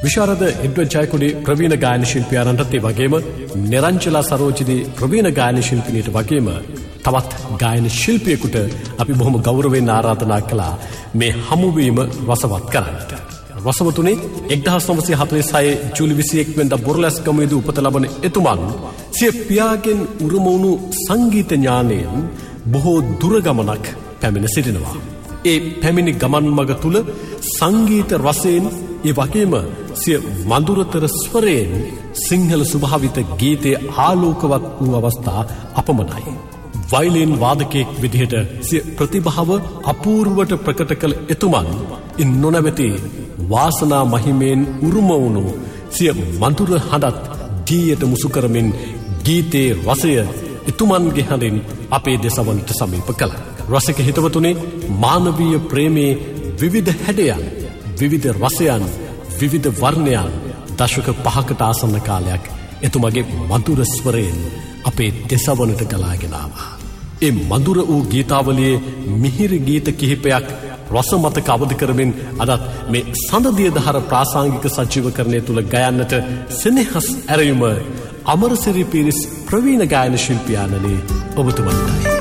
විශාරද එඩ්වඩ් ජයකොඩි ප්‍රවීණ ගායන ශිල්පියාණන්ටත් ඒ වගේම නිරංජලා සරෝජිනී ප්‍රවීණ ගායන ශිල්පිනියට වගේම තවත් ගායන ශිල්පියෙකුට අපි බොහොම ගෞරවයෙන් ආරාධනා කළා මේ හමුවීම රසවත් කරන්නට. රසවතුනේ 1946 ජූලි 21 වෙනිදා බොරලැස්ගමුවේදී උපත ලබන එතුමන් සිය පියාගෙන් උරුම වුණු සංගීත ඥානයෙන් බොහෝ දුර ගමනක් පැමිණ සිටිනවා. ඒ පැමිණි ගමන් මඟ තුල සංගීත රසයෙන් ඒ වගේම සිය මధుරතර ස්වරයෙන් සිංහල ස්වභාවිත ගීතයේ ආලෝකවත් වූ අවස්ථා අපමණයි. වයලින් වාදකයෙක් විදිහට සිය ප්‍රතිභාව අපූර්වට ප්‍රකට කළ එතුමන් ඉන් නොනැවති වාසනා මහිමෙන් උරුම වුණු සිය මధుර හඬත් ගීයට මුසු කරමින් ගීතයේ රසය එතුමන්ගේ හඬින් අපේ දෙසවන්ට සමීප කළා. රසික හිතවතුනේ මානවීය ප්‍රේමයේ විවිධ හැඩයන්, විවිධ රසයන්, විවිධ වර්ණයන් දශක 5කට ආසන්න කාලයක් එතුමගේ මధుර ස්වරයෙන් අපේ දෙසවනට ගලාගෙන ආවා. ඒ මధుර වූ ගීතාවලියේ මිහිරි ගීත කිහිපයක් රස මතක අවදි කරමින් අදත් මේ සඳදිය දහර ප්‍රාසංගික සජීවකරණය තුල ගයන්නට සෙනෙහස් ඇරයුම අමරසිරි පීරිස් ප්‍රවීණ ගායන ශිල්පියාණනි ඔබතුමන්ටයි.